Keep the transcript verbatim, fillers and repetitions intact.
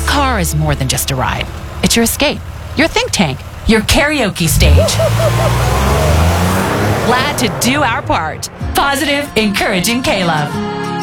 car is more than just a ride. It's your escape, your think tank, your karaoke stage. Glad to do our part. Positive, encouraging K-Love.